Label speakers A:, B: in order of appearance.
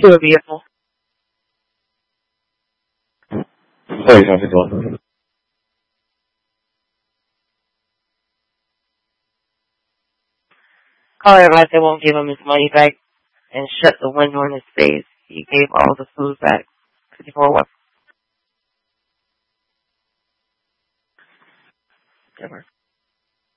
A: to a vehicle.
B: Sorry, traffic one.
A: Caller advised they won't give him his money back and shut the window in his face. He gave all the food back. 54 what?